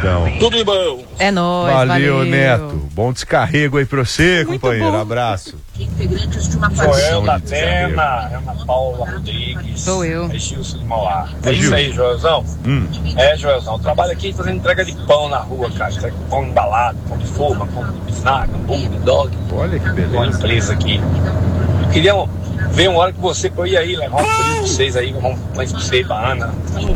queridão. Tudo de bom. É nóis, Valeu, Neto. Bom descarrego aí pra você, muito companheiro. bom. Abraço. Joel da Pena, Ana Paula Rodrigues. Sou eu. É Gilson de Mauá. É Gil. isso aí, Joelzão. Joelzão. Eu trabalho aqui fazendo entrega de pão na rua, cara. Entrega de pão embalado, pão de forma, pão de bisnaga, hambúrguer, dog. Olha que Uma beleza. empresa aqui. Eu queria ver uma hora que você põe aí, levar um frio pra vocês aí, um pães pra você, pra Ana.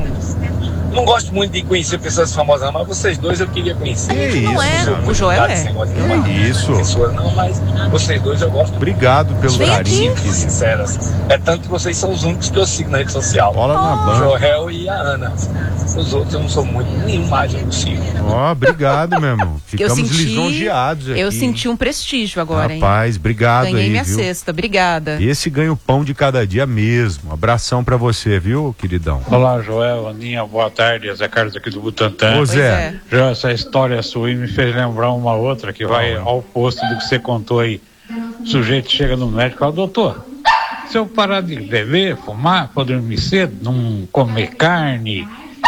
Não gosto muito de conhecer pessoas famosas, mas vocês dois eu queria conhecer. Que não isso, é, o Joel é. Que isso. Pessoas não, mas vocês dois eu gosto. Obrigado pelo Vem carinho, aqui. querido. Sinceras. É tanto que vocês são os únicos que eu sigo na rede social. Bola na O banca. Joel e a Ana. Os outros eu não sou muito, nenhum mais eu consigo. Ó, obrigado, meu irmão. Ficamos lisonjeados aqui. Eu senti um prestígio agora, hein? Rapaz, obrigado Ganhei aí, minha viu? cesta, obrigada. Esse ganha o pão de cada dia mesmo. Abração pra você, viu, queridão? Olá, Joel, Aninha, boa tarde. Zé Carlos aqui do Butantã. Ô, Zé. Já essa história sua aí me fez lembrar uma outra que vai ao oposto do que você contou aí. O sujeito chega no médico e fala: doutor, se eu parar de beber, fumar, for dormir cedo, não comer carne,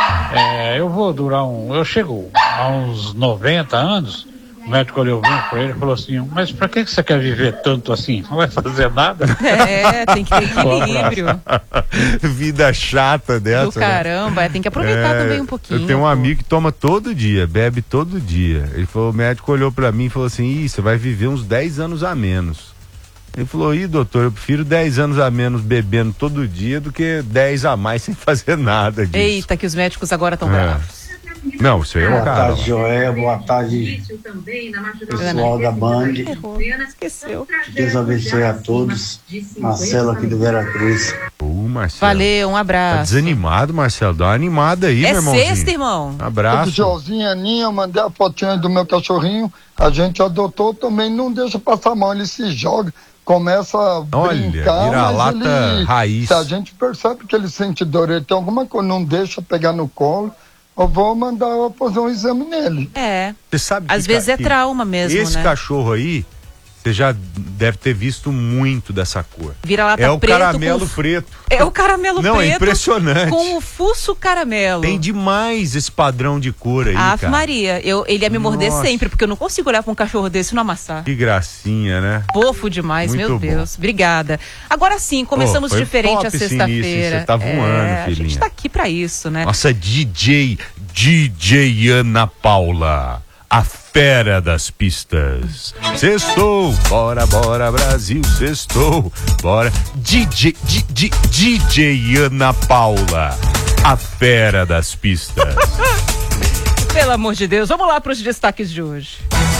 eu vou durar eu chego a uns 90 anos. O médico olhou bem pra ele e falou assim: mas pra que você quer viver tanto assim? Não vai fazer nada? Tem que ter equilíbrio. Vida chata dessa. Do caramba, tem que aproveitar também um pouquinho. Eu tenho um amigo que toma todo dia, bebe todo dia. Ele falou, o médico olhou pra mim e falou assim: você vai viver uns 10 anos a menos. Ele falou: doutor, eu prefiro 10 anos a menos bebendo todo dia do que 10 a mais sem fazer nada disso. Eita, que os médicos agora estão bravos. Não, isso aí é um Boa cara. tarde, Joel. Boa tarde, pessoal da Band. Errou, esqueceu. Deus abençoe a todos. Marcelo aqui do Veracruz. Marcelo. Valeu, um abraço. Tá desanimado, Marcelo? Dá uma animada aí, meu irmãozinho. Sexta, irmão. Abraço. Joãozinho, Aninha, eu mandei a fotinha do meu cachorrinho. A gente adotou também, não deixa passar a mão, ele se joga. Começa a brincar, vira-lata mas raiz. se a gente percebe que ele sente dor, ele tem alguma coisa, não deixa pegar no colo, eu vou mandar fazer um exame nele. Você sabe Às vezes é trauma mesmo, esse né? cachorro aí, você já deve ter visto muito dessa cor. Vira-lata é o preto caramelo preto. É o caramelo Não, preto. é impressionante. Com o fuço caramelo. Tem demais esse padrão de cor aí, Ave cara. Maria, ele ia me morder Nossa. sempre, porque eu não consigo olhar pra um cachorro desse e não amassar. Que gracinha, né? Fofo demais, Muito meu bom. Deus. Obrigada. Agora sim, começamos Foi diferente top a esse sexta-feira. início, você tá voando, A filhinha. gente tá aqui pra isso, né? Nossa, DJ Ana Paula, a fera das pistas. Sextou, bora Brasil, sextou, bora. DJ Ana Paula, a fera das pistas. Pelo amor de Deus, vamos lá pros destaques de hoje.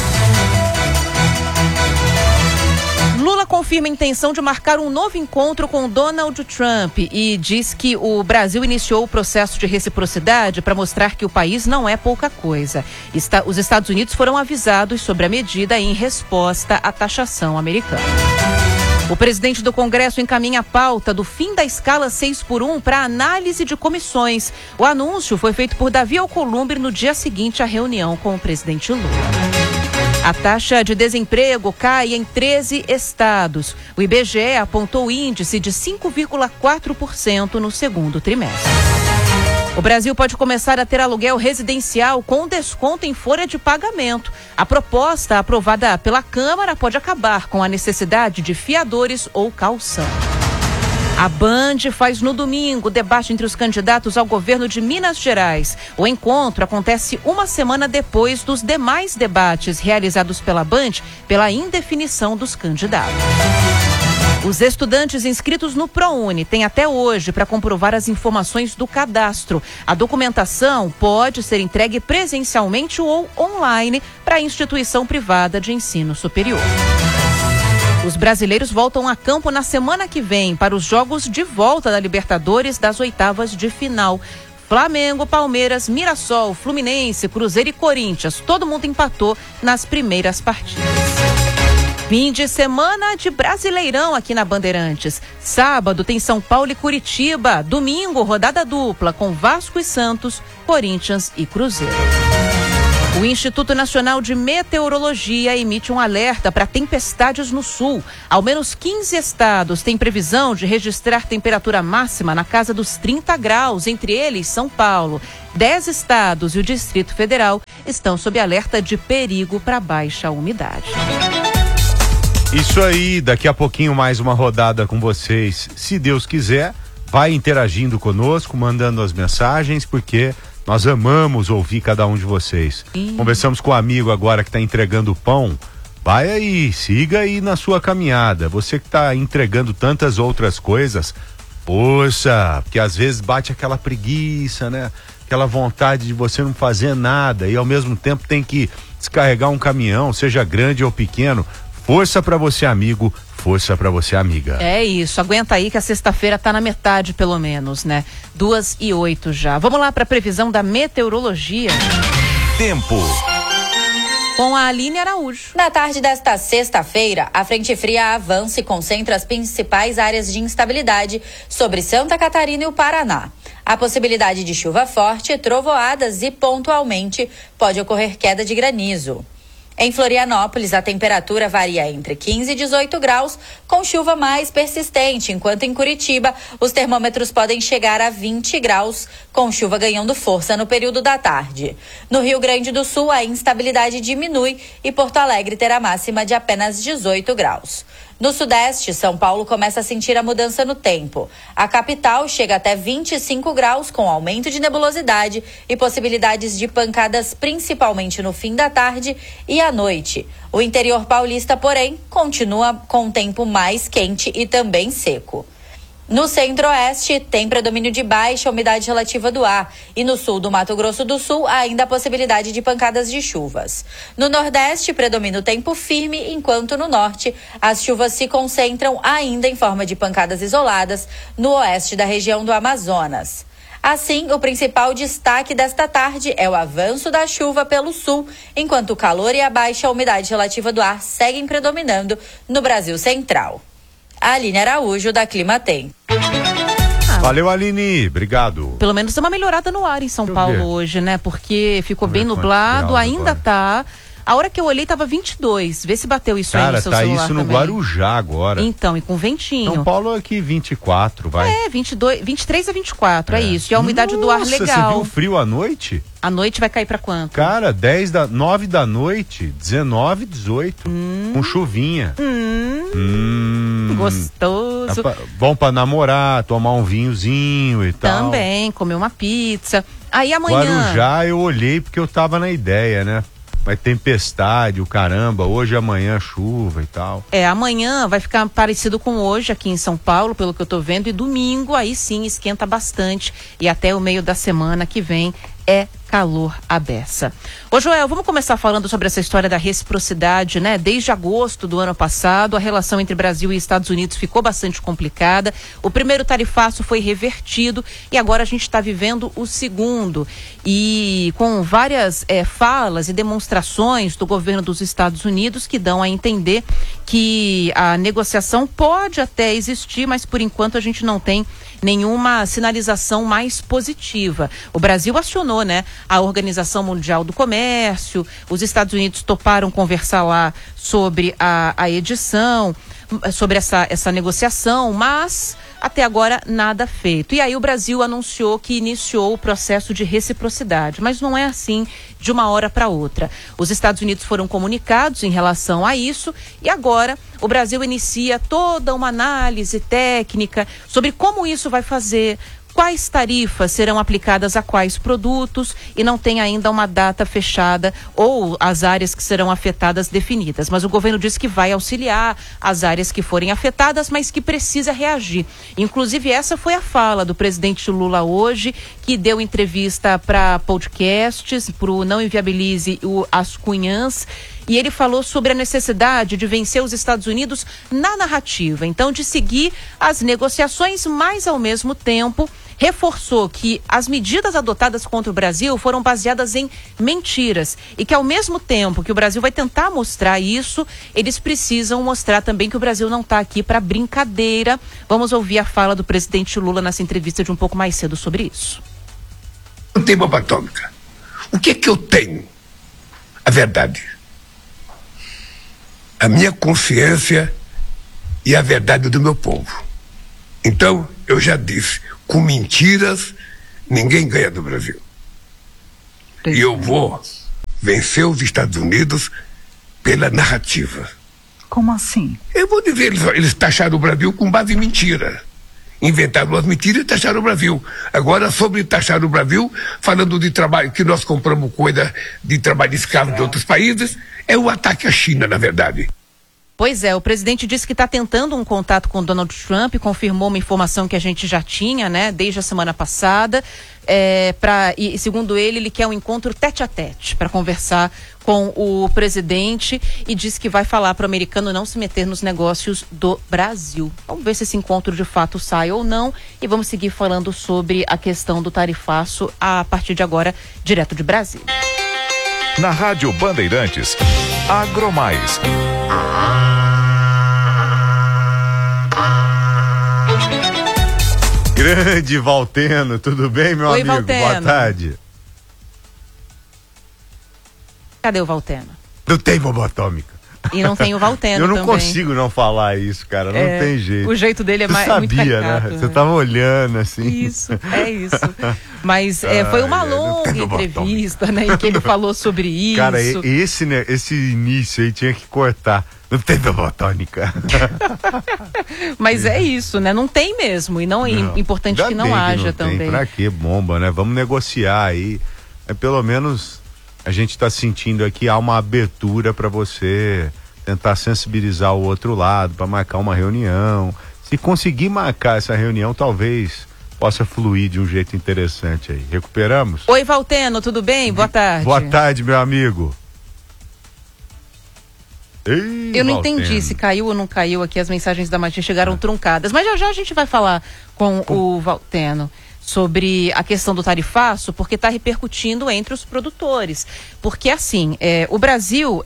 Lula confirma a intenção de marcar um novo encontro com Donald Trump e diz que o Brasil iniciou o processo de reciprocidade para mostrar que o país não é pouca coisa. Os Estados Unidos foram avisados sobre a medida em resposta à taxação americana. O presidente do Congresso encaminha a pauta do fim da escala 6x1 para análise de comissões. O anúncio foi feito por Davi Alcolumbre no dia seguinte à reunião com o presidente Lula. A taxa de desemprego cai em 13 estados. O IBGE apontou índice de 5,4% no segundo trimestre. O Brasil pode começar a ter aluguel residencial com desconto em folha de pagamento. A proposta aprovada pela Câmara pode acabar com a necessidade de fiadores ou calção. A Band faz no domingo debate entre os candidatos ao governo de Minas Gerais. O encontro acontece uma semana depois dos demais debates realizados pela Band pela indefinição dos candidatos. Os estudantes inscritos no ProUni têm até hoje para comprovar as informações do cadastro. A documentação pode ser entregue presencialmente ou online para a instituição privada de ensino superior. Os brasileiros voltam a campo na semana que vem para os jogos de volta da Libertadores das oitavas de final. Flamengo, Palmeiras, Mirassol, Fluminense, Cruzeiro e Corinthians. Todo mundo empatou nas primeiras partidas. Fim de semana de Brasileirão aqui na Bandeirantes. Sábado tem São Paulo e Curitiba. Domingo, rodada dupla com Vasco e Santos, Corinthians e Cruzeiro. O Instituto Nacional de Meteorologia emite um alerta para tempestades no sul. Ao menos 15 estados têm previsão de registrar temperatura máxima na casa dos 30 graus, entre eles São Paulo. 10 estados e o Distrito Federal estão sob alerta de perigo para baixa umidade. Isso aí, daqui a pouquinho mais uma rodada com vocês, se Deus quiser. Vai interagindo conosco, mandando as mensagens, porque nós amamos ouvir cada um de vocês. Conversamos com um amigo agora que está entregando pão. Vai aí, siga aí na sua caminhada. Você que está entregando tantas outras coisas, força, porque às vezes bate aquela preguiça, né? Aquela vontade de você não fazer nada e ao mesmo tempo tem que descarregar um caminhão, seja grande ou pequeno. Força para você, amigo. Força para você, amiga. É isso, aguenta aí que a sexta-feira tá na metade, pelo menos, né? 2:08 já. Vamos lá para a previsão da meteorologia. Tempo. Com a Aline Araújo. Na tarde desta sexta-feira, a frente fria avança e concentra as principais áreas de instabilidade sobre Santa Catarina e o Paraná. A possibilidade de chuva forte, trovoadas e, pontualmente, pode ocorrer queda de granizo. Em Florianópolis, a temperatura varia entre 15 e 18 graus, com chuva mais persistente, enquanto em Curitiba, os termômetros podem chegar a 20 graus, com chuva ganhando força no período da tarde. No Rio Grande do Sul, a instabilidade diminui e Porto Alegre terá máxima de apenas 18 graus. No Sudeste, São Paulo começa a sentir a mudança no tempo. A capital chega até 25 graus, com aumento de nebulosidade e possibilidades de pancadas principalmente no fim da tarde e à noite. O interior paulista, porém, continua com um tempo mais quente e também seco. No Centro-Oeste, tem predomínio de baixa umidade relativa do ar e no sul do Mato Grosso do Sul, ainda a possibilidade de pancadas de chuvas. No Nordeste, predomina o tempo firme, enquanto no Norte, as chuvas se concentram ainda em forma de pancadas isoladas no oeste da região do Amazonas. Assim, o principal destaque desta tarde é o avanço da chuva pelo sul, enquanto o calor e a baixa umidade relativa do ar seguem predominando no Brasil Central. Aline Araújo, da Clima Tem. Valeu, Aline, obrigado. Pelo menos deu uma melhorada no ar em São Paulo hoje, né? Porque ficou bem nublado, ainda agora tá. A hora que eu olhei tava 22. Vê se bateu isso aí no seu celular. Cara, tá isso no também. Guarujá agora. Então, e com ventinho. São Paulo aqui 24, vai. 23 a 24, é isso. E a umidade do ar legal. Você viu o frio à noite? A noite vai cair pra quanto? Cara, 9 da noite, 19, 18. Com chuvinha. Gostoso. Bom pra namorar, tomar um vinhozinho e tal. Também, comer uma pizza. Aí amanhã... Guarujá eu olhei porque eu tava na ideia, né? Vai tempestade, o caramba, hoje, amanhã, chuva e tal. Amanhã vai ficar parecido com hoje aqui em São Paulo, pelo que eu tô vendo, e domingo aí sim esquenta bastante e até o meio da semana que vem é calor à beça. Ô Joel, vamos começar falando sobre essa história da reciprocidade, né? Desde agosto do ano passado, a relação entre Brasil e Estados Unidos ficou bastante complicada. O primeiro tarifaço foi revertido e agora a gente está vivendo o segundo. E com várias falas e demonstrações do governo dos Estados Unidos que dão a entender que a negociação pode até existir, mas por enquanto a gente não tem nenhuma sinalização mais positiva. O Brasil acionou, né, a Organização Mundial do Comércio, os Estados Unidos toparam conversar lá sobre a edição, sobre essa negociação, mas até agora nada feito. E aí o Brasil anunciou que iniciou o processo de reciprocidade, mas não é assim de uma hora para outra. Os Estados Unidos foram comunicados em relação a isso e agora o Brasil inicia toda uma análise técnica sobre como isso vai fazer, quais tarifas serão aplicadas a quais produtos e não tem ainda uma data fechada ou as áreas que serão afetadas definidas. Mas o governo diz que vai auxiliar as áreas que forem afetadas, mas que precisa reagir. Inclusive, essa foi a fala do presidente Lula hoje, que deu entrevista para podcasts, para o Não Inviabilize as Cunhãs, e ele falou sobre a necessidade de vencer os Estados Unidos na narrativa, então de seguir as negociações, mas ao mesmo tempo reforçou que as medidas adotadas contra o Brasil foram baseadas em mentiras e que ao mesmo tempo que o Brasil vai tentar mostrar isso, eles precisam mostrar também que o Brasil não está aqui para brincadeira. Vamos ouvir a fala do presidente Lula nessa entrevista de um pouco mais cedo sobre isso. Não tem bomba atômica. O que é que eu tenho? A verdade. A minha consciência e a verdade do meu povo. Então, eu já disse, com mentiras, ninguém ganha do Brasil. E eu vou venceu os Estados Unidos pela narrativa. Como assim? Eu vou dizer, eles taxaram o Brasil com base em mentira. Inventaram umas mentiras e taxaram o Brasil. Agora, sobre taxar o Brasil, falando de trabalho, que nós compramos coisa de trabalho escravo de outros países, é o ataque à China, na verdade. Pois é, o presidente disse que está tentando um contato com Donald Trump, confirmou uma informação que a gente já tinha, né, desde a semana passada, e segundo ele quer um encontro tete-a-tete para conversar com o presidente e disse que vai falar para o americano não se meter nos negócios do Brasil. Vamos ver se esse encontro de fato sai ou não e vamos seguir falando sobre a questão do tarifaço a partir de agora, direto de Brasília. Na Rádio Bandeirantes, Agromais. Grande Valteno, tudo bem, meu amigo? Valteno. Boa tarde. Cadê o Valteno? Não tem bomba atômica. E não tem o Valteno Eu não também. consigo não falar isso, cara, não tem jeito. O jeito dele é muito sabia, caricato, né? Você tava olhando assim. Isso, é isso. Mas foi uma longa entrevista, né, em que ele falou sobre isso. Cara, esse início aí tinha que cortar. Não tem bomba atômica. Mas é isso, né? Não tem mesmo. E não é importante que não haja também. Tem. Pra que bomba, né? Vamos negociar aí. Pelo menos a gente está sentindo aqui, há uma abertura para você tentar sensibilizar o outro lado, para marcar uma reunião. Se conseguir marcar essa reunião, talvez possa fluir de um jeito interessante aí. Recuperamos? Oi, Valteno, tudo bem? Boa tarde. Boa tarde, meu amigo. Ei, eu não Valteno. entendi se caiu ou não caiu aqui, as mensagens da Matia chegaram truncadas, mas já já a gente vai falar com o Valteno sobre a questão do tarifaço, porque está repercutindo entre os produtores. Porque assim, o Brasil,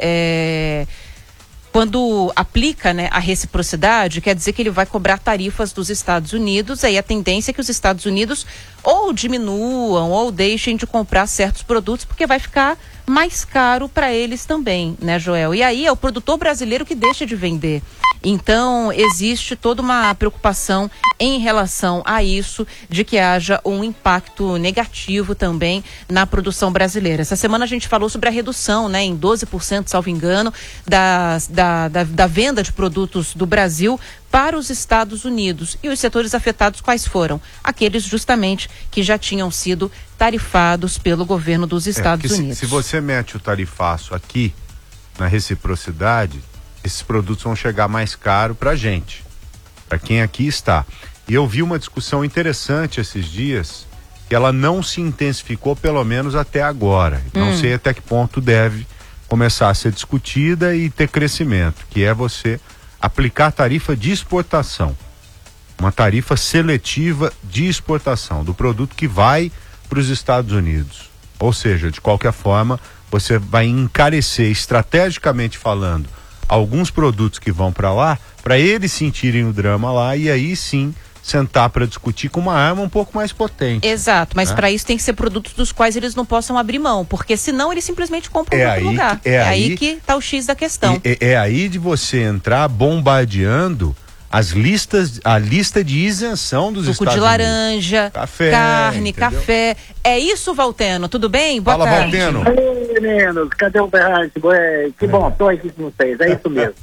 quando aplica, né, a reciprocidade, quer dizer que ele vai cobrar tarifas dos Estados Unidos, aí a tendência é que os Estados Unidos ou diminuam ou deixem de comprar certos produtos, porque vai ficar mais caro para eles também, né, Joel? E aí é o produtor brasileiro que deixa de vender. Então, existe toda uma preocupação em relação a isso, de que haja um impacto negativo também na produção brasileira. Essa semana a gente falou sobre a redução, né, em 12%, salvo engano, da venda de produtos do Brasil para os Estados Unidos. E os setores afetados quais foram? Aqueles justamente que já tinham sido tarifados pelo governo dos Estados Unidos. Se você mete o tarifaço aqui, na reciprocidade, esses produtos vão chegar mais caro para a gente, para quem aqui está. E eu vi uma discussão interessante esses dias, que ela não se intensificou, pelo menos até agora. Não sei até que ponto deve começar a ser discutida e ter crescimento, que é você aplicar tarifa de exportação, uma tarifa seletiva de exportação do produto que vai para os Estados Unidos. Ou seja, de qualquer forma, você vai encarecer, estrategicamente falando, alguns produtos que vão para lá, para eles sentirem o drama lá e aí sim sentar para discutir com uma arma um pouco mais potente. Exato, mas para isso tem que ser produtos dos quais eles não possam abrir mão, porque senão eles simplesmente compram em outro lugar. É aí que está o X da questão. É aí de você entrar bombardeando a lista de isenção dos Estados Unidos. Suco de laranja, café, carne, entendeu? café. É isso, Valteno? Tudo bem? Boa Fala, tarde. Valteno. Ei, meninos, cadê o Berrante? Que bom, tô aqui com vocês, é isso mesmo.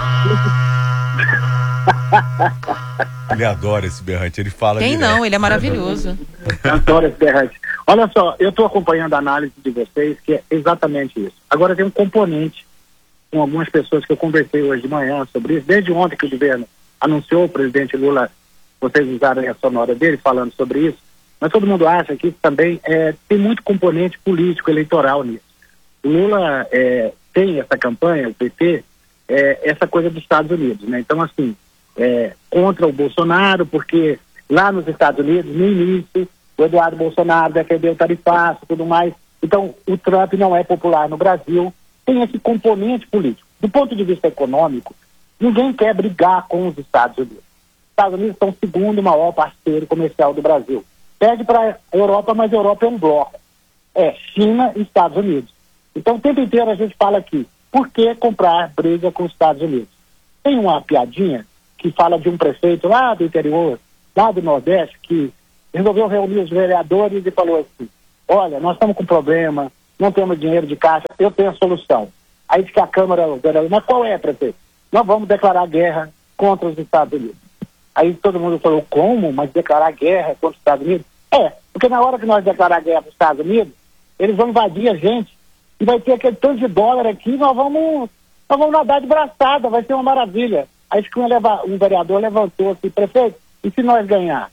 Ele adora esse berrante, ele fala Quem direto. não? Ele é maravilhoso. Adoro esse berrante. Olha só, eu estou acompanhando a análise de vocês, que é exatamente isso. Agora tem um componente com algumas pessoas que eu conversei hoje de manhã sobre isso, desde ontem que o governo anunciou, o presidente Lula, vocês usaram a sonora dele falando sobre isso, mas todo mundo acha que isso também tem muito componente político, eleitoral nisso. O Lula tem essa campanha, o PT, essa coisa dos Estados Unidos, né? Então, assim, contra o Bolsonaro, porque lá nos Estados Unidos, no início, o Eduardo Bolsonaro defendeu o tarifaço e tudo mais. Então, o Trump não é popular no Brasil, tem esse componente político. Do ponto de vista econômico, ninguém quer brigar com os Estados Unidos. Os Estados Unidos são o segundo maior parceiro comercial do Brasil. Pede para a Europa, mas a Europa é um bloco. É China e Estados Unidos. Então, o tempo inteiro a gente fala aqui, por que comprar briga com os Estados Unidos? Tem uma piadinha que fala de um prefeito lá do interior, lá do Nordeste, que resolveu reunir os vereadores e falou assim, olha, nós estamos com problema não temos dinheiro de caixa, eu tenho a solução. Aí diz que a Câmara, mas qual é, prefeito? Nós vamos declarar guerra contra os Estados Unidos. Aí todo mundo falou, como? Mas declarar guerra contra os Estados Unidos? Porque na hora que nós declarar guerra para os Estados Unidos, eles vão invadir a gente e vai ter aquele tanto de dólar aqui, nós vamos nadar de braçada, vai ser uma maravilha. Aí que um vereador levantou assim, prefeito, e se nós ganhar?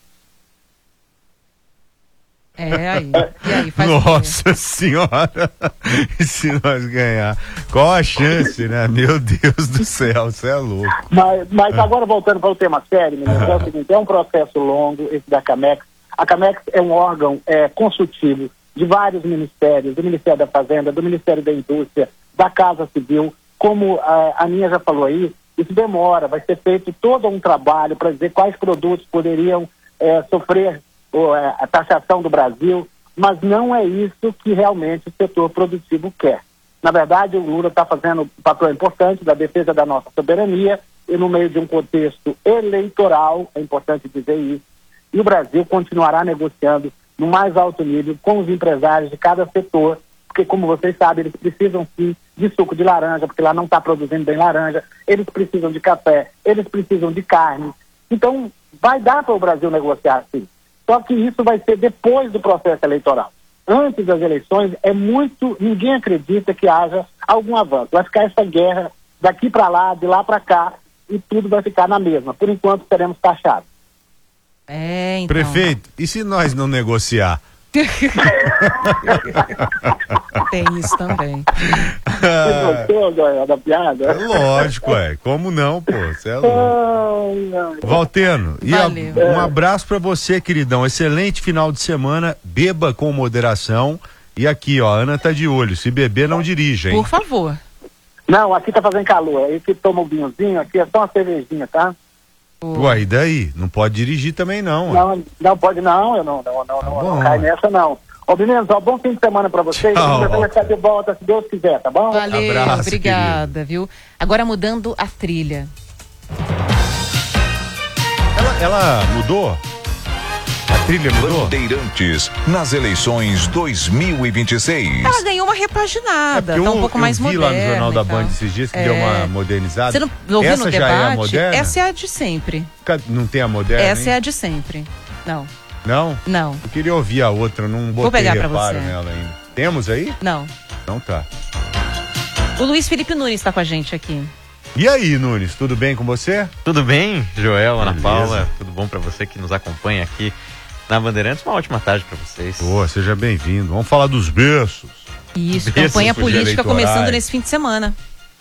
E aí faz Nossa senhora, e se nós ganhar? Qual a chance, né? Meu Deus do céu, você é louco. Mas agora voltando para o tema sério, menino, é o seguinte, é um processo longo esse da Camex. A Camex é um órgão consultivo de vários ministérios, do Ministério da Fazenda, do Ministério da Indústria, da Casa Civil. Como a Aninha já falou aí, isso demora, vai ser feito todo um trabalho para dizer quais produtos poderiam sofrer a taxação do Brasil, mas não é isso que realmente o setor produtivo quer. Na verdade, o Lula está fazendo um papel importante da defesa da nossa soberania e no meio de um contexto eleitoral, é importante dizer isso, e o Brasil continuará negociando no mais alto nível com os empresários de cada setor, porque, como vocês sabem, eles precisam sim de suco de laranja, porque lá não está produzindo bem laranja, eles precisam de café, eles precisam de carne. Então, vai dar para o Brasil negociar sim. Só que isso vai ser depois do processo eleitoral. Antes das eleições, ninguém acredita que haja algum avanço. Vai ficar essa guerra daqui para lá, de lá para cá, e tudo vai ficar na mesma. Por enquanto, seremos taxados. Então. Prefeito, e se nós não negociar? Tem isso também. Você gostou da piada? Lógico, como não, pô? Você é louco. Valteno, e um abraço pra você, queridão. Excelente final de semana. Beba com moderação. E aqui, ó, a Ana tá de olho. Se beber, não dirija, hein? Por favor. Não, aqui tá fazendo calor. Aí que toma um vinhozinho, aqui é só uma cervejinha, tá? Ué, e daí? Não pode dirigir também, não. Não pode, não. Eu não cai nessa, não. Ô, meninos, bom fim de semana pra vocês. A gente vai estar de volta, se Deus quiser, tá bom? Valeu, abraço, obrigada, querido. Viu? Agora mudando a trilha. Ela mudou? A trilha mudou? Bandeirantes, nas eleições 2026. Ela ganhou uma repaginada, tá um pouco mais moderna. Eu vi lá no Jornal da Band esses dias que deu uma modernizada. Você não ouviu essa no já debate? É a moderna? Essa é a de sempre. Não tem a moderna, Essa hein? é a de sempre. Não. Não? Não. Eu queria ouvir a outra, não botei Vou pegar pra reparo você. nela ainda. Temos aí? Não. Então tá. O Luiz Felipe Nunes está com a gente aqui. E aí, Nunes, tudo bem com você? Tudo bem, Joel, Ana Beleza. Paula, tudo bom pra você que nos acompanha aqui na Bandeirantes? Uma ótima tarde pra vocês. Boa, seja bem-vindo. Vamos falar dos berços. Isso, Berços campanha política eleitorais. começando nesse fim de semana.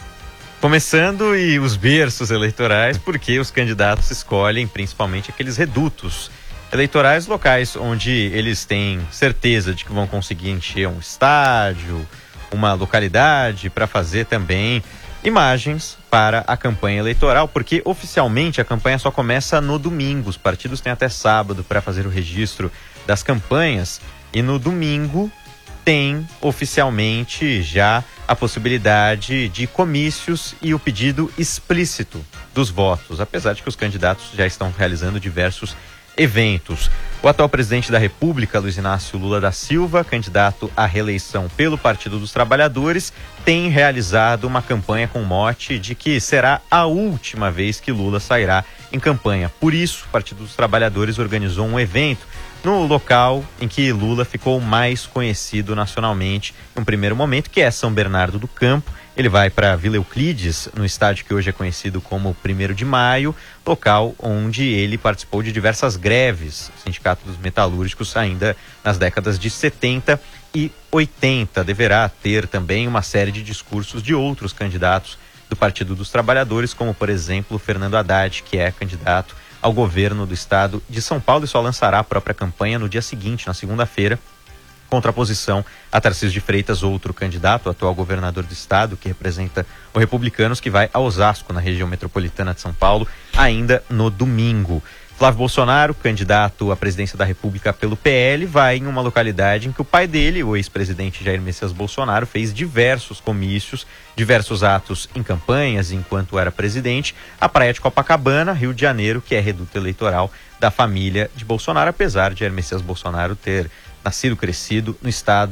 Começando e os berços eleitorais, porque os candidatos escolhem principalmente aqueles redutos eleitorais locais, onde eles têm certeza de que vão conseguir encher um estádio, uma localidade, para fazer também imagens para a campanha eleitoral, porque oficialmente a campanha só começa no domingo. Os partidos têm até sábado para fazer o registro das campanhas e no domingo tem oficialmente já a possibilidade de comícios e o pedido explícito dos votos, apesar de que os candidatos já estão realizando diversos eventos. O atual presidente da República, Luiz Inácio Lula da Silva, candidato à reeleição pelo Partido dos Trabalhadores, tem realizado uma campanha com o mote de que será a última vez que Lula sairá em campanha. Por isso, o Partido dos Trabalhadores organizou um evento no local em que Lula ficou mais conhecido nacionalmente em um primeiro momento, que é São Bernardo do Campo. Ele vai para Vila Euclides, no estádio que hoje é conhecido como 1º de Maio, local onde ele participou de diversas greves, o Sindicato dos Metalúrgicos, ainda nas décadas de 70 e 80. Deverá ter também uma série de discursos de outros candidatos do Partido dos Trabalhadores, como, por exemplo, Fernando Haddad, que é candidato ao governo do estado de São Paulo e só lançará a própria campanha no dia seguinte, na segunda-feira, contraposição a Tarcísio de Freitas, outro candidato, atual governador do estado, que representa o Republicanos, que vai a Osasco, na região metropolitana de São Paulo, ainda no domingo. Flávio Bolsonaro, candidato à presidência da República pelo PL, vai em uma localidade em que o pai dele, o ex-presidente Jair Messias Bolsonaro, fez diversos comícios, diversos atos em campanhas enquanto era presidente, a Praia de Copacabana, Rio de Janeiro, que é reduto eleitoral da família de Bolsonaro, apesar de Jair Messias Bolsonaro ter nascido, crescido no estado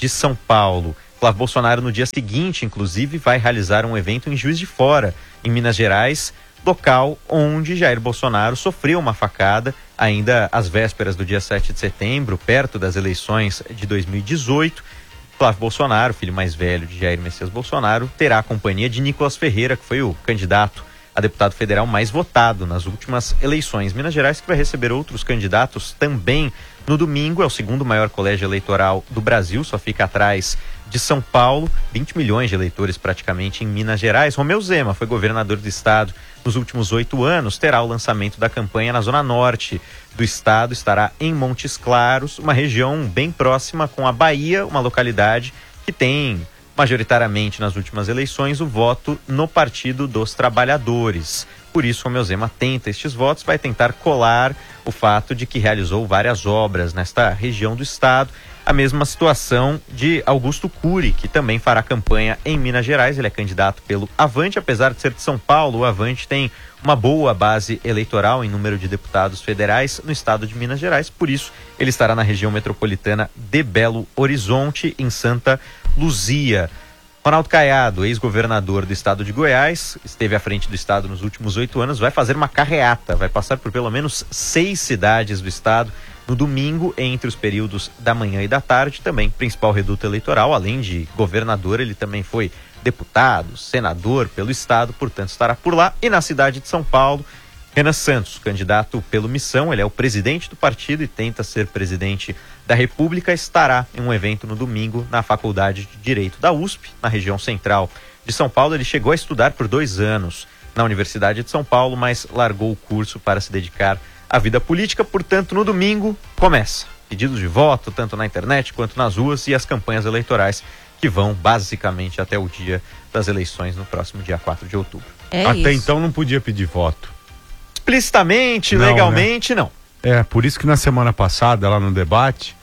de São Paulo. Flávio Bolsonaro, no dia seguinte, inclusive, vai realizar um evento em Juiz de Fora, em Minas Gerais, local onde Jair Bolsonaro sofreu uma facada ainda às vésperas do dia 7 de setembro, perto das eleições de 2018. Flávio Bolsonaro, filho mais velho de Jair Messias Bolsonaro, terá a companhia de Nicolas Ferreira, que foi o candidato a deputado federal mais votado nas últimas eleições. Minas Gerais, que vai receber outros candidatos também no domingo, é o segundo maior colégio eleitoral do Brasil, só fica atrás de São Paulo, 20 milhões de eleitores praticamente em Minas Gerais. Romeu Zema foi governador do estado nos últimos 8 anos, terá o lançamento da campanha na zona norte do estado, estará em Montes Claros, uma região bem próxima com a Bahia, uma localidade que tem majoritariamente nas últimas eleições o voto no Partido dos Trabalhadores. Por isso, Romeu Zema tenta estes votos, vai tentar colar o fato de que realizou várias obras nesta região do estado. A mesma situação de Augusto Cury, que também fará campanha em Minas Gerais. Ele é candidato pelo Avante, apesar de ser de São Paulo, o Avante tem uma boa base eleitoral em número de deputados federais no estado de Minas Gerais. Por isso, ele estará na região metropolitana de Belo Horizonte, em Santa Luzia. Ronaldo Caiado, ex-governador do estado de Goiás, esteve à frente do estado nos últimos 8 anos, vai fazer uma carreata, vai passar por pelo menos 6 cidades do estado no domingo, entre os períodos da manhã e da tarde, também principal reduto eleitoral. Além de governador, ele também foi deputado, senador pelo estado, portanto estará por lá. E na cidade de São Paulo, Renan Santos, candidato pelo Missão, ele é o presidente do partido e tenta ser presidente da República, estará em um evento no domingo na Faculdade de Direito da USP, na região central de São Paulo. Ele chegou a estudar por 2 anos na Universidade de São Paulo, mas largou o curso para se dedicar à vida política. Portanto, no domingo começa pedidos de voto, tanto na internet quanto nas ruas, e as campanhas eleitorais que vão basicamente até o dia das eleições no próximo dia 4 de outubro. Até então não podia pedir voto. Explicitamente, não, legalmente, né? Não. É, por isso que na semana passada, lá no debate,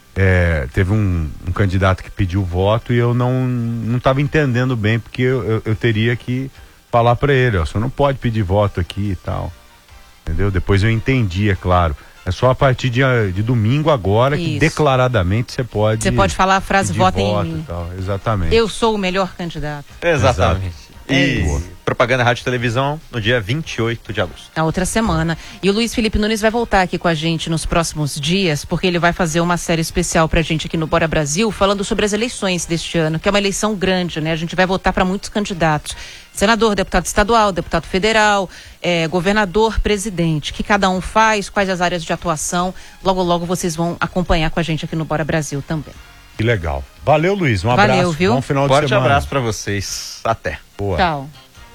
teve um candidato que pediu voto e eu não estava entendendo bem, porque eu teria que falar para ele, ó, você não pode pedir voto aqui e tal. Entendeu? Depois eu entendi, é claro. É só a partir de domingo agora que declaradamente você pode... Você pode falar a frase vota em mim. Exatamente. Eu sou o melhor candidato. Exatamente. E propaganda, rádio e televisão no dia 28 de agosto. Na outra semana. E o Luiz Felipe Nunes vai voltar aqui com a gente nos próximos dias, porque ele vai fazer uma série especial pra gente aqui no Bora Brasil, falando sobre as eleições deste ano, que é uma eleição grande, né? A gente vai votar para muitos candidatos. Senador, deputado estadual, deputado federal, governador, presidente. O que cada um faz, quais as áreas de atuação. Logo, logo vocês vão acompanhar com a gente aqui no Bora Brasil também. Que legal. Valeu, Luiz. Um abraço. Valeu, viu? Bom final de semana. Forte abraço para vocês. Até. Boa. Tchau.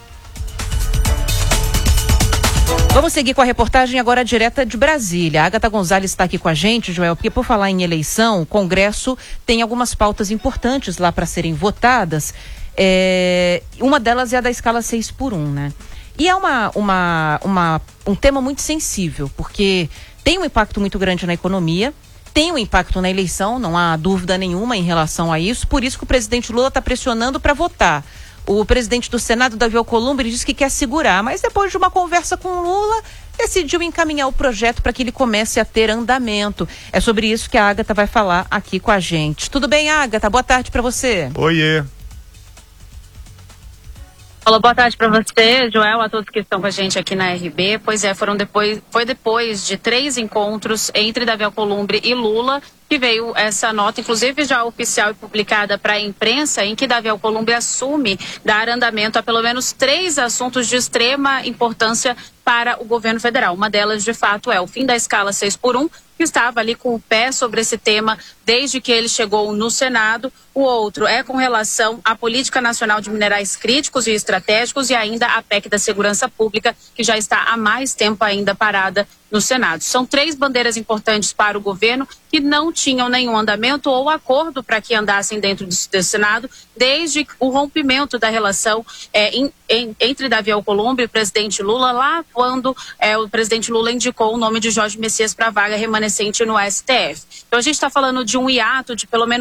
Vamos seguir com a reportagem agora direta de Brasília. A Agatha Gonzalez está aqui com a gente, Joel, porque por falar em eleição, o Congresso tem algumas pautas importantes lá para serem votadas. Uma delas é a da escala 6x1, né? E é um tema muito sensível, porque tem um impacto muito grande na economia, tem um impacto na eleição, não há dúvida nenhuma em relação a isso, por isso que o presidente Lula está pressionando para votar. O presidente do Senado, Davi Alcolumbre, disse que quer segurar, mas depois de uma conversa com Lula, decidiu encaminhar o projeto para que ele comece a ter andamento. É sobre isso que a Agatha vai falar aqui com a gente. Tudo bem, Agatha? Boa tarde para você. Oiê. Olá, boa tarde para você, Joel, a todos que estão com a gente aqui na RB. Pois é, foi depois de 3 encontros entre Davi Alcolumbre e Lula que veio essa nota, inclusive já oficial e publicada para a imprensa, em que Davi Alcolumbre assume dar andamento a pelo menos 3 assuntos de extrema importância para o governo federal. Uma delas, de fato, é o fim da escala 6x1, que estava ali com o pé sobre esse tema desde que ele chegou no Senado. O outro é com relação à Política Nacional de Minerais Críticos e Estratégicos e ainda a PEC da Segurança Pública, que já está há mais tempo ainda parada no Senado. São 3 bandeiras importantes para o governo que não tinham nenhum andamento ou acordo para que andassem dentro do Senado desde o rompimento da relação entre Davi Alcolumbre e o presidente Lula, lá quando o presidente Lula indicou o nome de Jorge Messias para a vaga remanescente no STF. Então a gente está falando de um hiato de pelo menos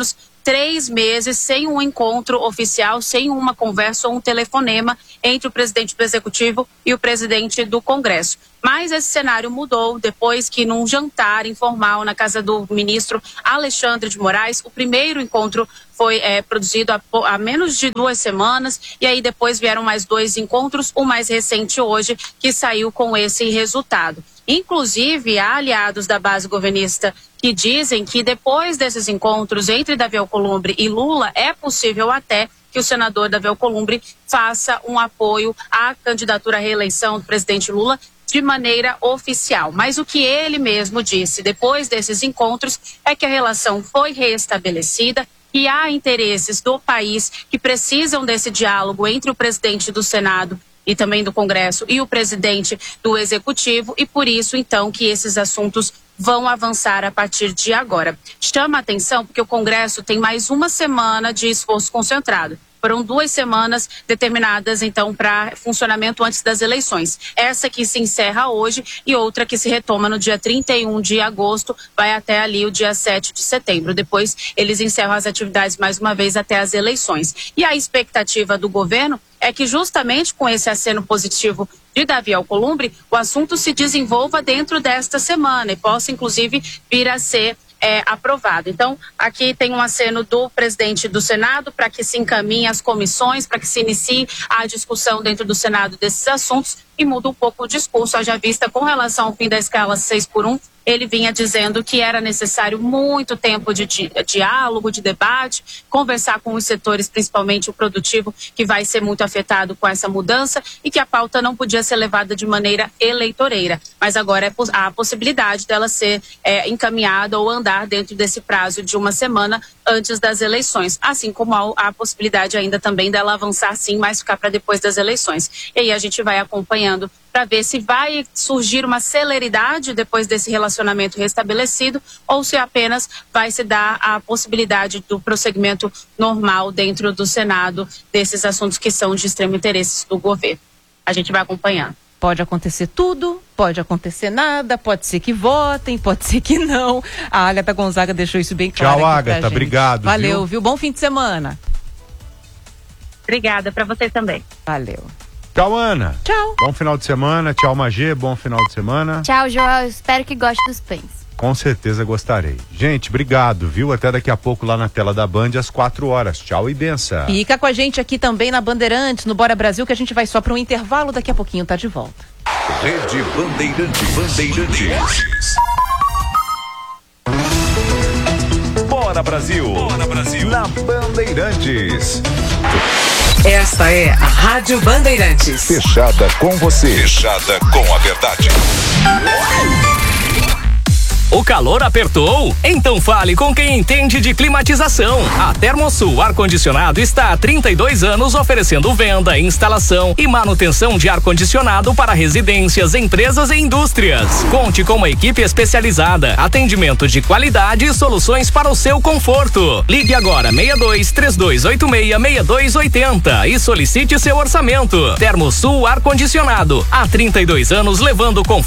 3 meses sem um encontro oficial, sem uma conversa ou um telefonema entre o presidente do Executivo e o presidente do Congresso. Mas esse cenário mudou depois que, num jantar informal na casa do ministro Alexandre de Moraes, o primeiro encontro foi produzido há menos de 2 semanas, e aí depois vieram mais 2 encontros, o mais recente hoje, que saiu com esse resultado. Inclusive, há aliados da base governista que dizem que depois desses encontros entre Davi Alcolumbre e Lula, é possível até que o senador Davi Alcolumbre faça um apoio à candidatura à reeleição do presidente Lula de maneira oficial. Mas o que ele mesmo disse depois desses encontros é que a relação foi reestabelecida e há interesses do país que precisam desse diálogo entre o presidente do Senado e também do Congresso e o presidente do Executivo, e por isso, então, que esses assuntos vão avançar a partir de agora. Chama a atenção porque o Congresso tem mais 1 semana de esforço concentrado. Foram 2 semanas determinadas, então, para funcionamento antes das eleições. Essa que se encerra hoje e outra que se retoma no dia 31 de agosto, vai até ali o dia 7 de setembro. Depois, eles encerram as atividades mais uma vez até as eleições. E a expectativa do governo é que justamente com esse aceno positivo de Davi Alcolumbre, o assunto se desenvolva dentro desta semana e possa, inclusive, vir a ser aprovado. Então, aqui tem um aceno do presidente do Senado para que se encaminhe as comissões, para que se inicie a discussão dentro do Senado desses assuntos, e muda um pouco o discurso, haja vista com relação ao fim da escala 6x1, ele vinha dizendo que era necessário muito tempo de diálogo, de debate, conversar com os setores, principalmente o produtivo, que vai ser muito afetado com essa mudança, e que a pauta não podia ser levada de maneira eleitoreira. Mas agora há a possibilidade dela ser encaminhada ou andar dentro desse prazo de 1 semana antes das eleições. Assim como há a possibilidade ainda também dela avançar sim, mas ficar para depois das eleições. E aí a gente vai acompanhando para ver se vai surgir uma celeridade depois desse relacionamento restabelecido ou se apenas vai se dar a possibilidade do prosseguimento normal dentro do Senado desses assuntos que são de extremo interesse do governo. A gente vai acompanhando. Pode acontecer tudo, pode acontecer nada, pode ser que votem, pode ser que não. A Agatha Gonzaga deixou isso bem claro. Tchau, Agatha, obrigado. Valeu, viu? Bom fim de semana. Obrigada, para você também. Valeu. Tchau, Ana. Tchau. Bom final de semana. Tchau, Magê. Bom final de semana. Tchau, Joel. Espero que goste dos pães. Com certeza gostarei. Gente, obrigado, viu? Até daqui a pouco lá na tela da Band, às 4 horas. Tchau e benção. Fica com a gente aqui também na Bandeirantes, no Bora Brasil, que a gente vai só para um intervalo. Daqui a pouquinho tá de volta. Rede Bandeirantes. Bora Brasil. Bora Brasil. Na Bandeirantes. Esta é a Rádio Bandeirantes. Fechada com você. Fechada com a verdade. O calor apertou? Então fale com quem entende de climatização. A Termosul Ar-Condicionado está há 32 anos oferecendo venda, instalação e manutenção de ar-condicionado para residências, empresas e indústrias. Conte com uma equipe especializada, atendimento de qualidade e soluções para o seu conforto. Ligue agora 62-3286-6280 e solicite seu orçamento. Termosul Ar-Condicionado, há 32 anos levando conforto